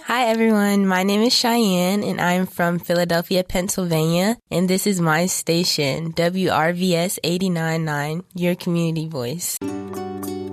Hi everyone, my name is Cheyenne and I'm from Philadelphia, Pennsylvania, and this is my station, WRVS 89.9, your community voice.